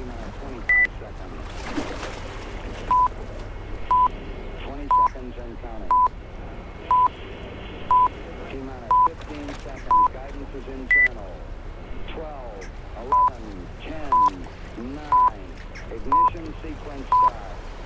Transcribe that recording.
T-minus 25 seconds. 20 seconds and counting. T-minus 15 seconds. Guidance is internal. 12, 11, 10, 9. Ignition sequence start.